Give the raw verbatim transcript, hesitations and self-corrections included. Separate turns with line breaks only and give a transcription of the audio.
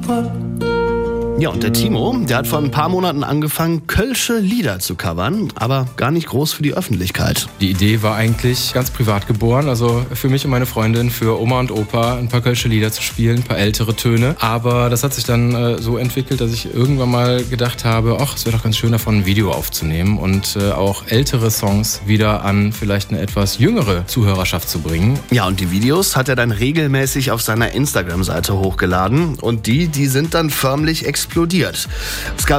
fois.
Ja, und der Timo, der hat vor ein paar Monaten angefangen, kölsche Lieder zu covern, aber gar nicht groß für die Öffentlichkeit.
Die Idee war eigentlich ganz privat geboren, also für mich und meine Freundin, für Oma und Opa ein paar kölsche Lieder zu spielen, ein paar ältere Töne. Aber das hat sich dann äh, so entwickelt, dass ich irgendwann mal gedacht habe, ach, es wäre doch ganz schön davon, ein Video aufzunehmen und äh, auch ältere Songs wieder an vielleicht eine etwas jüngere Zuhörerschaft zu bringen.
Ja, und die Videos hat er dann regelmäßig auf seiner Instagram-Seite hochgeladen und die, die sind dann förmlich explodiert. Es gab